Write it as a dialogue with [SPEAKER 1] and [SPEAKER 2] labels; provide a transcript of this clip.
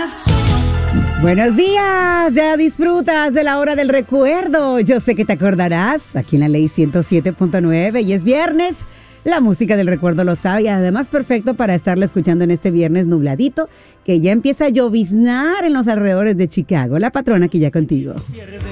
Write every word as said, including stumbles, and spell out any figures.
[SPEAKER 1] más.
[SPEAKER 2] Buenos días, ya disfrutas de la hora del recuerdo. Yo sé que te acordarás, aquí en la ley ciento siete punto nueve y es viernes. La música del recuerdo lo sabe y además perfecto para estarla escuchando en este viernes nubladito, que ya empieza a lloviznar en los alrededores de Chicago. La patrona aquí ya contigo.